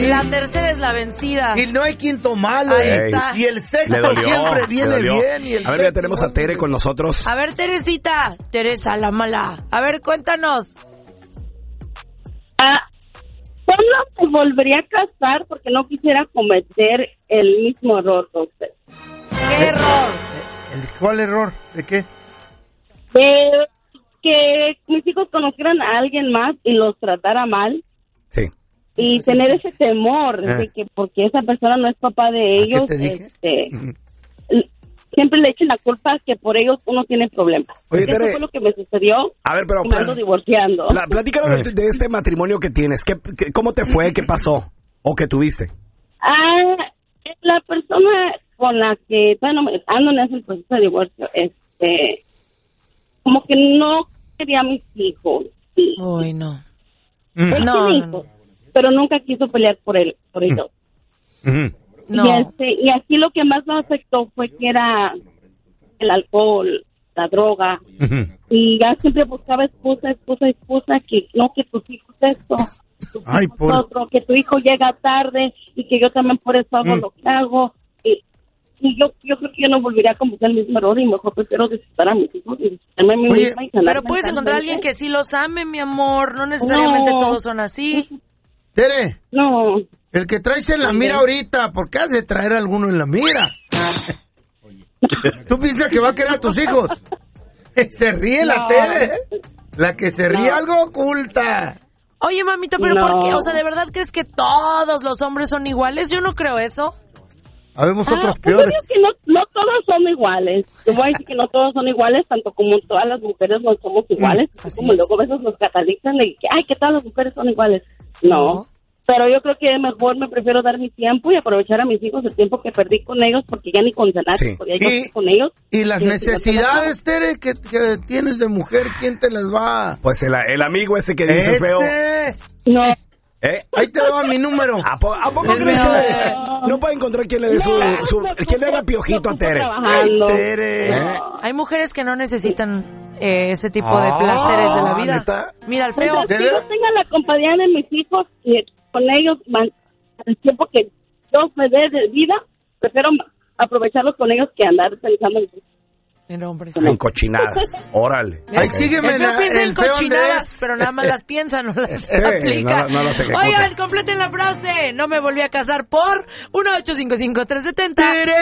La tercera es la vencida. Y no hay quinto malo. Ahí está. Y el sexto siempre viene bien. Y a ver, ya tenemos a Tere con nosotros. A ver, Teresita. Teresa, la mala. A ver, cuéntanos. ¿Cuándo se volvería a casar porque no quisiera cometer el mismo error que usted? ¿Qué error? ¿Cuál error? ¿De qué? Que mis hijos conocieran a alguien más y los tratara mal. Sí. Y tener ese temor de que porque esa persona no es papá de ellos, siempre le echen la culpa que por ellos uno tiene problemas. Oye, Eso Tere, fue lo que me sucedió. A ver, pero me ando divorciando. Platícanos de este matrimonio que tienes. ¿Cómo te fue? ¿Qué pasó? ¿O qué tuviste? La persona con la que ando en ese proceso de divorcio, como que no quería a mis hijos. Uy, no. Él tiene hijos, pero nunca quiso pelear por ellos. No. Y aquí lo que más nos afectó fue que era el alcohol, la droga, y ya siempre buscaba excusa, que no, que tus hijos esto, otro, que tu hijo llega tarde y que yo también por eso hago lo que hago, y yo creo que yo no volvería a cometer el mismo error y mejor prefiero disfrutar a mis hijos y disfrutarme a mí misma y pero puedes encontrar a alguien que sí los ame, mi amor, no necesariamente todos son así. Tere. No. El que traes en la mira ahorita, ¿por qué has de traer a alguno en la mira? ¿Tú piensas que va a querer a tus hijos? Se ríe la Tere. La que se ríe algo oculta. Oye, mamita, ¿pero por qué? O sea, ¿de verdad crees que todos los hombres son iguales? Yo no creo eso. Habemos otros pues peores. Yo creo que no todos son iguales. Te voy a decir que no todos son iguales, tanto como todas las mujeres no somos iguales. Como luego a veces nos catalizan de que, que todas las mujeres son iguales. No. Pero yo creo que mejor me prefiero dar mi tiempo y aprovechar a mis hijos el tiempo que perdí con ellos, porque ya ni con cenar podía ir con ellos. Y las necesidades, Tere, que tienes de mujer, ¿quién te las va? Pues el amigo ese que dices, feo. No. Ahí te va mi número. ¿A poco crees que no puede encontrar quien le dé quien le haga piojito a Tere? Tere. Hay mujeres que no necesitan ese tipo de placeres de la vida. ¿Neta? Mira, al feo. Que yo tenga la compañía de mis hijos y con ellos el tiempo que yo me dé de vida, prefiero aprovecharlos con ellos que andar pensando en hombres. En cochinadas. Órale. Ahí sígueme en cochinadas, pero nada más las piensa, no las aplica. No las ejecuta. Oigan, completen la frase. No me volví a casar por 1-855-370.